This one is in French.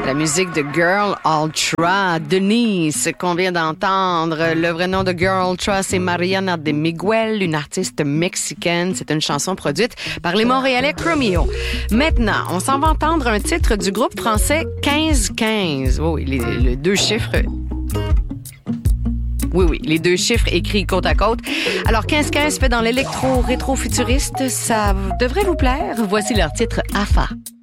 La musique de Girl Ultra, Denise, qu'on vient d'entendre. Le vrai nom de Girl Ultra, c'est Mariana de Miguel, une artiste mexicaine. C'est une chanson produite par les Montréalais Chromeo. Maintenant, on s'en va entendre un titre du groupe français 15-15. Oui, les deux chiffres... Oui, les deux chiffres écrits côte à côte. Alors, 15-15 fait dans l'électro-rétro-futuriste. Ça devrait vous plaire. Voici leur titre AFA.